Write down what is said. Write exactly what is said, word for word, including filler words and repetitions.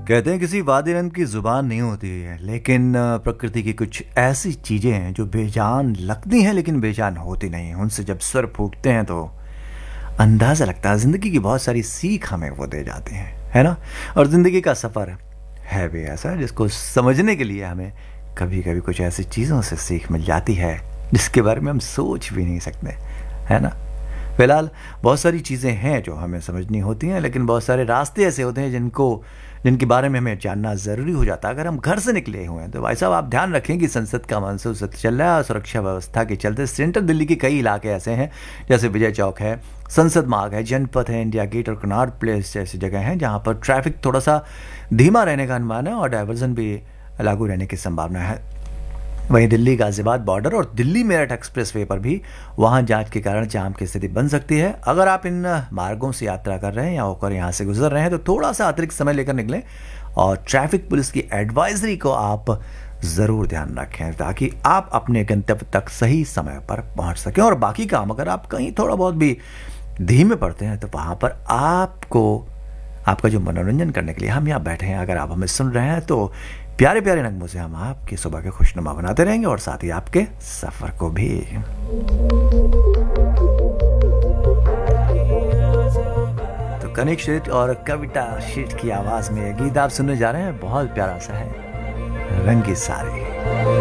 कहते हैं किसी वादिरन की जुबान नहीं होती है, लेकिन अ, प्रकृति की कुछ ऐसी चीजें हैं जो बेजान लगती हैं लेकिन बेजान होती नहीं हैं। उनसे जब स्वर फूटते हैं तो अंदाजा लगता है जिंदगी की बहुत सारी सीख हमें वो दे जाते हैं, है ना। और जिंदगी का सफर है भी ऐसा जिसको समझने के लिए हमें कभी कभी कुछ ऐसी चीज़ों से सीख मिल जाती है जिसके बारे में हम सोच भी नहीं सकते, है ना। फिलहाल बहुत सारी चीज़ें हैं जो हमें समझनी होती हैं, लेकिन बहुत सारे रास्ते ऐसे होते हैं जिनको जिनके बारे में हमें जानना ज़रूरी हो जाता है अगर हम घर से निकले हुए हैं। तो भाई साहब, आप ध्यान रखें कि संसद का मानसून सत्र चल रहा है और सुरक्षा व्यवस्था के चलते सेंट्रल दिल्ली के कई इलाके ऐसे हैं, जैसे विजय चौक है, संसद मार्ग है, जनपथ है, इंडिया गेट और कनॉट प्लेस जैसी जगह हैं जहाँ पर ट्रैफिक थोड़ा सा धीमा रहने का अनुमान है और डाइवर्जन भी लागू रहने की संभावना है। वहीं दिल्ली गाजियाबाद बॉर्डर और दिल्ली मेरठ एक्सप्रेसवे पर भी वाहन जांच के कारण जाम की स्थिति बन सकती है। अगर आप इन मार्गों से यात्रा कर रहे हैं या होकर यहाँ से गुजर रहे हैं तो थोड़ा सा अतिरिक्त समय लेकर निकलें और ट्रैफिक पुलिस की एडवाइजरी को आप ज़रूर ध्यान रखें ताकि आप अपने गंतव्य तक सही समय पर पहुँच सकें। और बाकी काम अगर आप कहीं थोड़ा बहुत भी धीमे पड़ते हैं तो वहाँ पर आपको आपका जो मनोरंजन करने के लिए हम यहाँ बैठे हैं, अगर आप हमें सुन रहे हैं तो प्यारे प्यारे नगमों से हम आपकी सुबह के खुशनुमा बनाते रहेंगे और साथ ही आपके सफर को भी। तो कनिक शीट और कविता शीट की आवाज में ये गीत आप सुनने जा रहे हैं, बहुत प्यारा सा है, रंगी साड़ी।